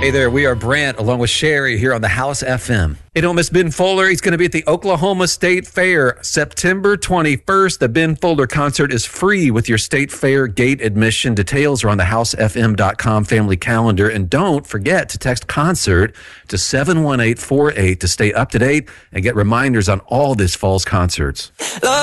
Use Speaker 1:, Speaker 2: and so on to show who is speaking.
Speaker 1: Hey there, we are Brant along with Sherry here on the House FM. Hey, don't miss Ben Folder. He's going to be at the Oklahoma State Fair September 21st. The Ben Folder concert is free with your State Fair gate admission. Details are on the housefm.com family calendar. And don't forget to text concert to 71848 to stay up to date and get reminders on all this fall's concerts.